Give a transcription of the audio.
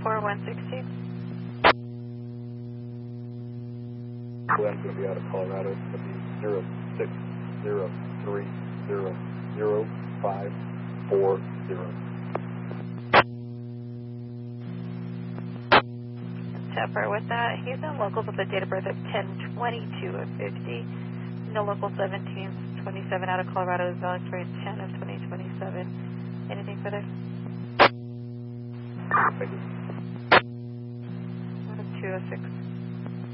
4116. Glenn's going to be out of Colorado. It's going to be 0603000540. Tepper with that. He's in locals with a date of birth of 10/22 of 50. No local 1727 out of Colorado is valid for 10 of 2027. Anything further? Thank you. 206.